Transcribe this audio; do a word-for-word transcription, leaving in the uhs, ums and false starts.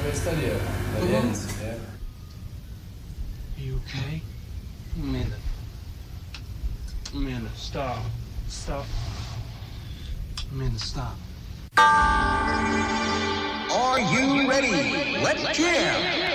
questa lì è Valencia, yeah. Are you okay? Amanda. Amanda, stop. Stop. Amanda, stop. Are you ready? Let's jam!